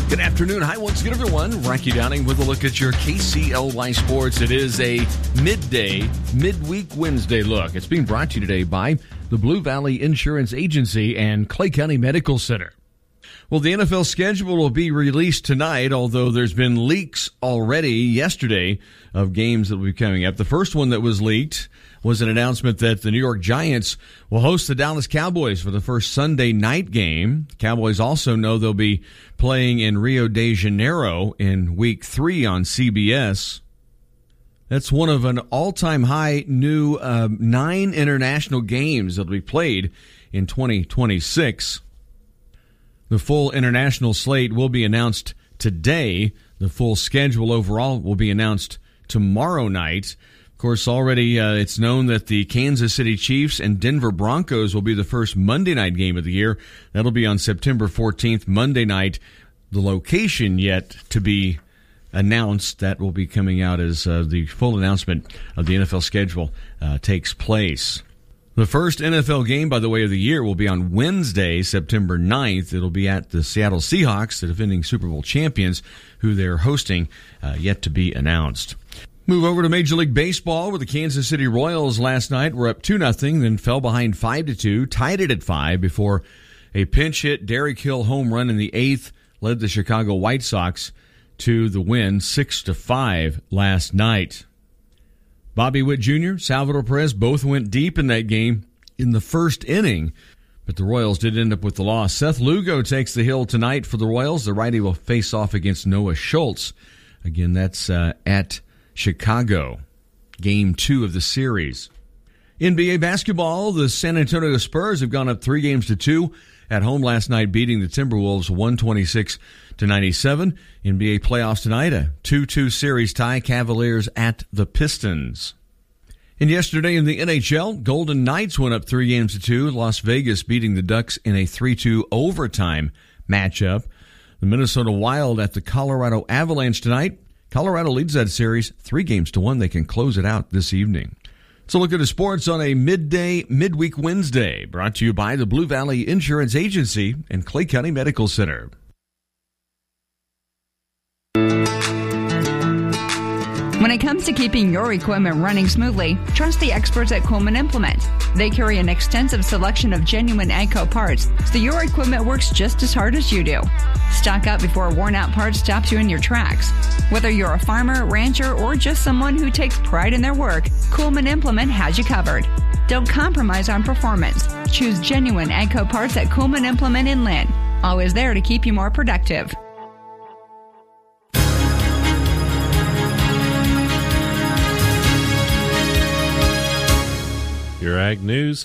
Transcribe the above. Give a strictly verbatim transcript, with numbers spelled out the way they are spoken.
Good afternoon. Hi once again, everyone. Rocky Downing with a look at your K C L Y Sports. It is a midday, midweek Wednesday look. It's being brought to you today by the Blue Valley Insurance Agency and Clay County Medical Center. Well, the N F L schedule will be released tonight, although there's been leaks already yesterday of games that will be coming up. The first one that was leaked was an announcement that the New York Giants will host the Dallas Cowboys for the first Sunday night game. The Cowboys also know they'll be playing in Rio de Janeiro in week three on C B S. That's one of an all-time high new uh, nine international games that will be played in twenty twenty-six. The full international slate will be announced today. The full schedule overall will be announced tomorrow night. Of course, already uh, it's known that the Kansas City Chiefs and Denver Broncos will be the first Monday night game of the year. That'll be on September fourteenth, Monday night. The location yet to be announced. That will be coming out as uh, the full announcement of the N F L schedule uh, takes place. The first N F L game, by the way, of the year will be on Wednesday, September ninth. It'll be at the Seattle Seahawks, the defending Super Bowl champions, who they're hosting, uh, yet to be announced. Move over to Major League Baseball, where the Kansas City Royals last night were up two nothing, then fell behind five to two, tied it at five before a pinch hit Derek Hill home run in the eighth led the Chicago White Sox to the win six to five last night. Bobby Witt Junior, Salvador Perez both went deep in that game in the first inning, but the Royals did end up with the loss. Seth Lugo takes the hill tonight for the Royals. The righty will face off against Noah Schultz. Again, that's uh, at Chicago, game two of the series. N B A basketball, the San Antonio Spurs have gone up three games to two at home last night, beating the Timberwolves one twenty-six to ninety-seven. N B A playoffs tonight, a two two series tie, Cavaliers at the Pistons. And yesterday in the N H L, Golden Knights went up three games to two, Las Vegas beating the Ducks in a three two overtime matchup. The Minnesota Wild at the Colorado Avalanche tonight. Colorado leads that series three games to one. They can close it out this evening. So look at the sports on a midday, midweek Wednesday, brought to you by the Blue Valley Insurance Agency and Clay County Medical Center. When it comes to keeping your equipment running smoothly, trust the experts at Coleman Implement. They carry an extensive selection of genuine AGCO parts, so your equipment works just as hard as you do. Stock up before worn-out parts stops you in your tracks. Whether you're a farmer, rancher, or just someone who takes pride in their work, Coleman Implement has you covered. Don't compromise on performance. Choose genuine AGCO parts at Coleman Implement in Lynn. Always there to keep you more productive. Your Ag News